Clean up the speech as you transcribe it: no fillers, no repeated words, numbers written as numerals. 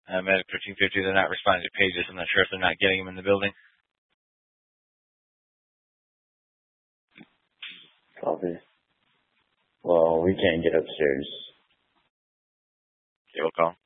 Medic 1350, they're not responding to pages. I'm not sure if they're not getting them in the building. Copy. Well, we can't get upstairs. Okay, we'll call.